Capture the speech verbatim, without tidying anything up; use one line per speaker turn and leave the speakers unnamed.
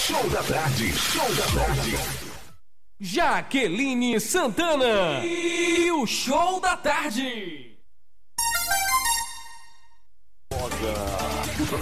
Show da tarde, show da tarde.
Jaqueline Santana e o Show da Tarde.
Moda.